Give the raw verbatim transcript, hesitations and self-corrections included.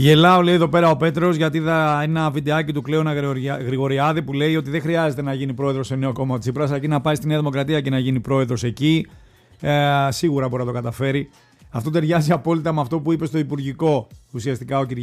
Γελάω, λέει εδώ πέρα ο Πέτρος, γιατί είδα ένα βιντεάκι του Κλέωνα Γρηγοριάδη που λέει ότι δεν χρειάζεται να γίνει πρόεδρος σε νέο κόμμα Τσίπρας, αρκεί να πάει στη Νέα Δημοκρατία και να γίνει πρόεδρος εκεί. Ε, σίγουρα μπορεί να το καταφέρει. Αυτό ταιριάζει απόλυτα με αυτό που είπε στο Υπουργικό ουσιαστικά ο Κυριάκος.